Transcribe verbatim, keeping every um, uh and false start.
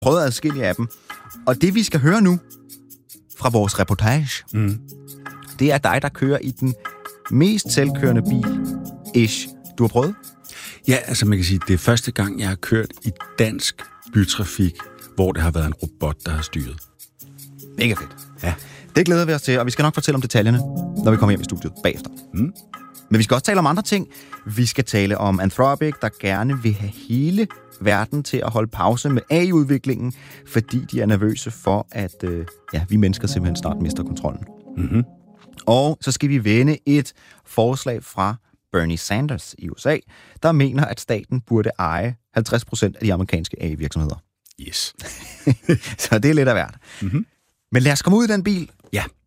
prøvet adskillige af dem. Og det, vi skal høre nu fra vores reportage, mm. det er dig, der kører i den mest selvkørende bil, ish. Du har prøvet? Ja, altså man kan sige, det er første gang, jeg har kørt i dansk bytrafik, hvor det har været en robot, der har styret. Mega fedt. Ja. Det glæder vi os til, og vi skal nok fortælle om detaljerne, når vi kommer hjem i studiet bagefter. Mm. Men vi skal også tale om andre ting. Vi skal tale om Anthropic, der gerne vil have hele verden til at holde pause med A I-udviklingen, fordi de er nervøse for, at øh, ja, vi mennesker simpelthen snart mister kontrollen. Mm-hmm. Og så skal vi vende et forslag fra Bernie Sanders i U S A, der mener, at staten burde eje halvtreds procent af de amerikanske A I-virksomheder. Yes. Så det er lidt af hvert. Mm-hmm. Men lad os komme ud i den bil. Ja.